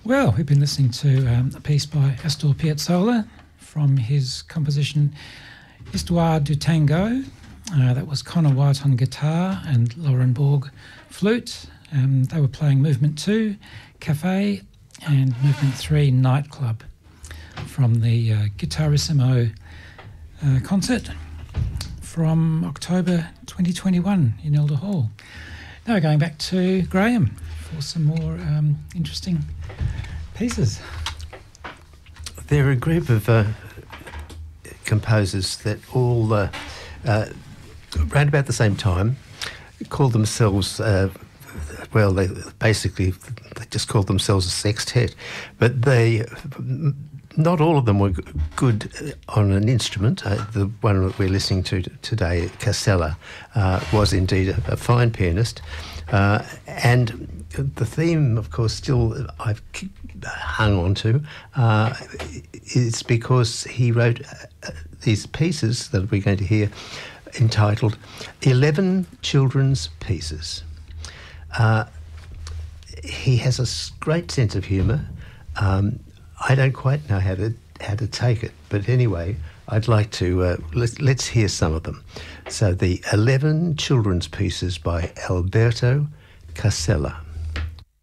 Well, we've been listening to a piece by Astor Piazzolla from his composition Histoire du Tango. That was Connor White on guitar and Lauren Borg flute. They were playing Movement 2, Cafe, and Movement 3, Nightclub, from the Guitarissimo concert from October 2021 in Elder Hall. Now we're going back to Graham for some more interesting pieces. There are a group of composers that all, around about the same time, called themselves, they just called themselves a sextet, but not all of them were good on an instrument. The one that we're listening to today, Casella, was indeed a fine pianist. And the theme, of course, still I've hung on to, is because he wrote these pieces that we're going to hear entitled 11 Children's Pieces. He has a great sense of humour. I don't quite know how to take it, but anyway, I'd like to let's hear some of them. So the 11 Children's Pieces by Alberto Casella.